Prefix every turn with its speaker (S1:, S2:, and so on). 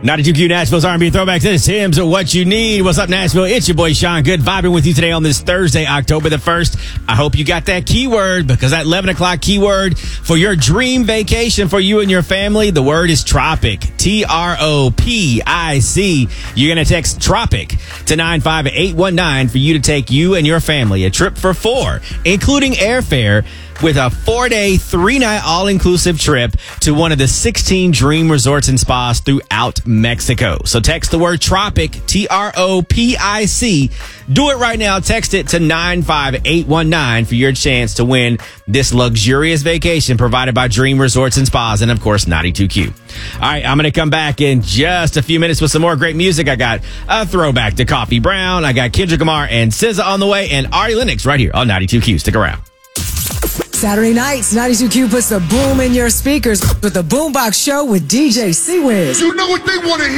S1: 92Q Nashville's R&B Throwbacks. This is Tim's What You Need. What's up, Nashville? It's your boy, Sean Good, vibing with you today on this Thursday, October the 1st. I hope you got that keyword, because that 11 o'clock keyword for your dream vacation for you and your family, the word is tropic. T-R-O-P-I-C. You're going to text tropic to 95819 for you to take you and your family a trip for 4, including airfare, with a 4-day, 3-night all-inclusive trip to one of the 16 dream resorts and spas throughout Mexico. So text the word tropic, T-R-O-P-I-C. Do it right now. Text it to 95819 for your chance to win this luxurious vacation provided by Dream Resorts and Spas and, of course, 92Q. All right, I'm going to come back in just a few minutes with some more great music. I got a throwback to Coffee Brown. I got Kendrick Lamar and SZA on the way, and Ari Lennox right here on 92Q. Stick around.
S2: Saturday nights, 92Q puts the boom in your speakers with the Boombox Show with DJ C-Wiz.
S3: You know what they want to hear.